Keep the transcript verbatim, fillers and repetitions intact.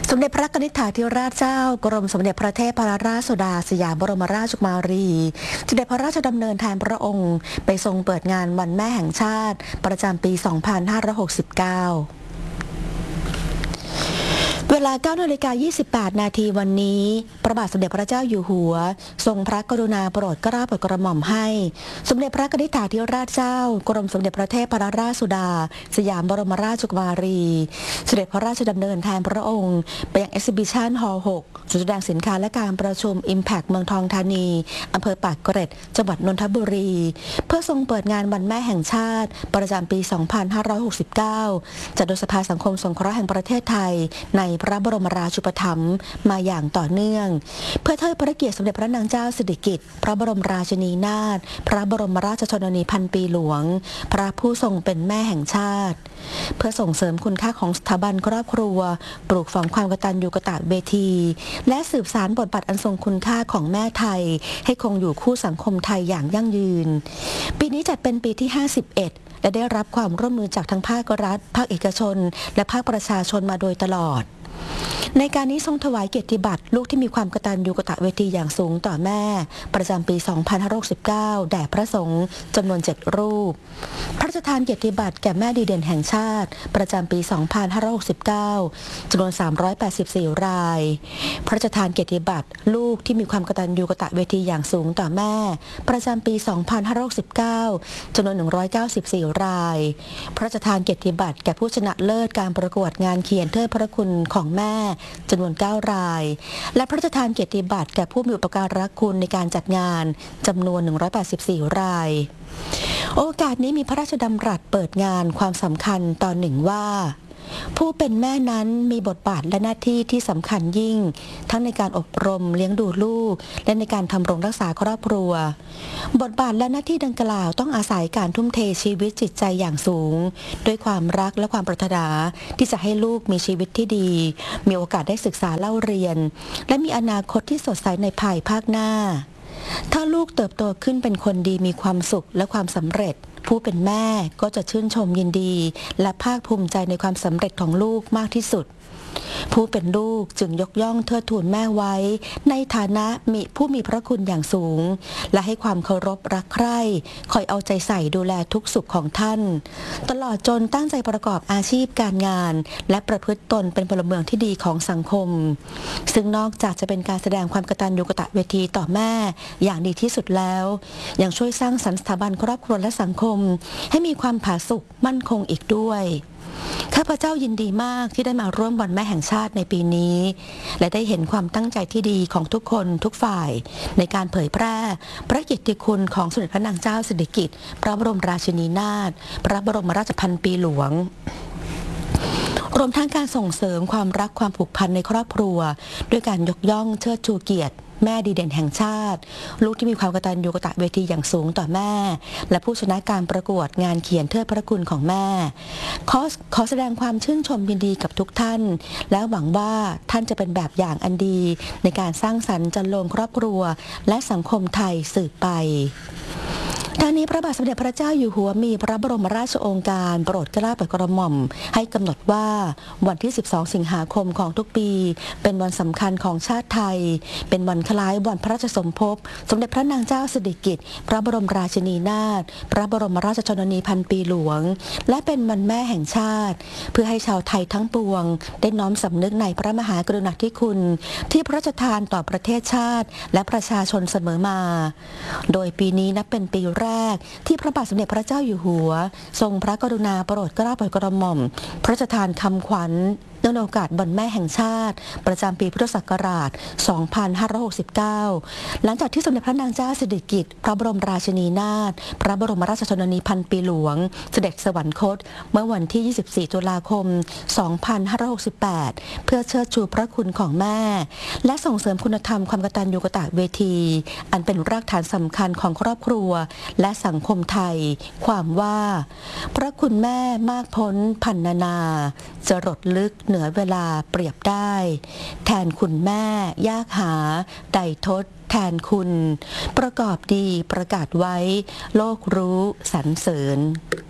สมเด็จพระนิธิถาธิราชเจ้ากรมสมเด็จพระเทพรัตนราชสุดาสยามบรมราชกุมารีเสด็จพระราชดำเนินแทนพระองค์ไปทรงเปิดงานวันแม่แห่งชาติประจำปี สองพันห้าร้อยหกสิบเก้าเวลา เก้านาฬิกายี่สิบแปด นาทีวันนี้พระบาทสมเด็จพระเจ้าอยู่หัวทรงพระกรุณาโปรดเกล้าโปรดกระหม่อมให้สมเด็จพระนิธิถาธิราชเจ้ากรมสมเด็จพระเทพรัตนราชสุดาสยามบรมราชกุมารีเสด็จพระราชดำเนินแทนพระองค์ไปยัง Exhibition Hall หก ศูนย์แสดงสินค้าและการประชุม Impact เมืองทองธานีอำเภอปากเกร็ดจังหวัดนนทบุรีเพื่อทรงเปิดงานวันแม่แห่งชาติประจำปี สองพันห้าร้อยหกสิบเก้า จัดโดยสภาสังคมสงเคราะห์แห่งประเทศไทยในพระบรมราชูปถัมภ์มาอย่างต่อเนื่องเพื่อเทิดพระเกียรติสมเด็จพระนางเจ้าสิริกิติ์พระบรมราชินีนาถพระบรมราชชนนีพันปีหลวงพระผู้ทรงเป็นแม่แห่งชาติเพื่อส่งเสริมคุณค่าของสถาบันครอบครัวปลูกฝังความกตัญญูกตเวทีและสืบสานบทบาทอันทรงคุณค่าของแม่ไทยให้คงอยู่คู่สังคมไทยอย่างยั่งยืนปีนี้จัดเป็นปีที่ห้าสิบเอ็ดและได้รับความร่วมมือจากทั้งภาครัฐภาคเอกชนและภาคประชาชนมาโดยตลอดในการนี้ทรงถวายเกียรติบัตรลูกที่มีความกตัญญูกตเวทีอย่างสูงต่อแม่ประจำปี สองพันห้าร้อยหกสิบเก้า แด่พระสงฆ์จำนวนเจ็ดรูปพระราชทานเกียรติบัตรแก่แม่ดีเด่นแห่งชาติประจำปี สองพันห้าร้อยหกสิบเก้า จำนวนสามร้อยแปดสิบสี่รายพระราชทานเกียรติบัตรลูกที่มีความกตัญญูกตเวทีอย่างสูงต่อแม่ประจำปี สองพันห้าร้อยหกสิบเก้า จำนวนหนึ่งร้อยเก้าสิบสี่รายพระราชทานเกียรติบัตรแก่ผู้ชนะเลิศการประกวดงานเขียนเทิดพระคุณของแม่จำนวนเก้ารายและพระราชทานเกียรติบัตรแก่ผู้มีอุปการะคุณในการจัดงานจำนวนหนึ่งร้อยแปดสิบสี่รายโอกาสนี้มีพระราชดำรัสเปิดงานความสำคัญตอนหนึ่งว่าผู้เป็นแม่นั้นมีบทบาทและหน้าที่ที่สำคัญยิ่งทั้งในการอบรมเลี้ยงดูลูกและในการทำรงรักษาครอบครัวบทบาทและหน้าที่ดังกล่าวต้องอาศัยการทุ่มเทชีวิตจิตใจอย่างสูงด้วยความรักและความปรารถนาที่จะให้ลูกมีชีวิตที่ดีมีโอกาสได้ศึกษาเล่าเรียนและมีอนาคตที่สดใสในภายภาคหน้าถ้าลูกเติบโตขึ้นเป็นคนดีมีความสุขและความสำเร็จผู้เป็นแม่ก็จะชื่นชมยินดีและภาคภูมิใจในความสำเร็จของลูกมากที่สุดผู้เป็นลูกจึงยกย่องเทิดทูนแม่ไว้ในฐานะมีผู้มีพระคุณอย่างสูงและให้ความเคารพรักใคร่คอยเอาใจใส่ดูแลทุกสุขของท่านตลอดจนตั้งใจประกอบอาชีพการงานและประพฤติตนเป็นพลเมืองที่ดีของสังคมซึ่งนอกจากจะเป็นการแสดงความกตัญญูกตเวทีต่อแม่อย่างดีที่สุดแล้วยังช่วยสร้างสรรค์สถาบันครอบครัวและสังคมให้มีความผาสุกมั่นคงอีกด้วยข้าพเจ้ายินดีมากที่ได้มาร่วมวันแม่แห่งชาติในปีนี้และได้เห็นความตั้งใจที่ดีของทุกคนทุกฝ่ายในการเผยแพร่พระเกียรติคุณของสมเด็จพระนางเจ้าสิริกิติ์พระบรมราชินีนาถพระบรมราชพันปีหลวงรวมทั้งการส่งเสริมความรักความผูกพันในครอบครัวด้วยการยกย่องเชิดชูเกียรติแม่ดีเด่นแห่งชาติลูกที่มีความกตัญญูกตเวทีอย่างสูงต่อแม่และผู้ชนะการประกวดงานเขียนเทิดพระคุณของแม่ขอขอแสดงความชื่นชมยินดีกับทุกท่านและหวังว่าท่านจะเป็นแบบอย่างอันดีในการสร้างสรรค์จันโลงครอบครัวและสังคมไทยสืบไปทางนี้พระบาทสมเด็จพระเจ้าอยู่หัวมีพระบรมราชโองการโปรดเกล้าโปรดกระหม่อมให้กำหนดว่าวันที่สิบสองสิงหาคมของทุกปีเป็นวันสำคัญของชาติไทยเป็นวันคล้ายวันพระราชสมภพสมเด็จพระนางเจ้าสิริกิติ์พระบรมราชินีนาถพระบรมราชชนนีพันปีหลวงและเป็นวันแม่แห่งชาติเพื่อให้ชาวไทยทั้งปวงได้น้อมสำนึกในพระมหากรุณาธิคุณที่พระราชทานต่อประเทศชาติและประชาชนเสมอมาโดยปีนี้นับเป็นปีแรกที่พระบาทสมเด็จพระเจ้าอยู่หัวทรงพระกรุณาโปรดเกล้าโปรดกระหม่อมพระราชทานคำขวัญเนื่องในโอกาสวันแม่แห่งชาติประจำปีพุทธศักราช สองพันห้าร้อยหกสิบเก้า หลังจากที่สมเด็จพระนางเจ้าสิริกิติ์พระบรมราชินีนาถพระบรมราชชนนีพันปีหลวงเสด็จสวรรคตเมื่อวันที่ ยี่สิบสี่ ตุลาคม สองพันห้าร้อยหกสิบแปด เพื่อเชิดชูพระคุณของแม่และส่งเสริมคุณธรรมความกตัญญูกตเวทีอันเป็นรากฐานสำคัญของครอบครัวและสังคมไทยความว่าพระคุณแม่มากพ้นพันนานาจรดลึกเหนือเวลาเปรียบได้แทนคุณแม่ยากหาใดทดแทนคุณประกอบดีประกาศไว้โลกรู้สรรเสริญ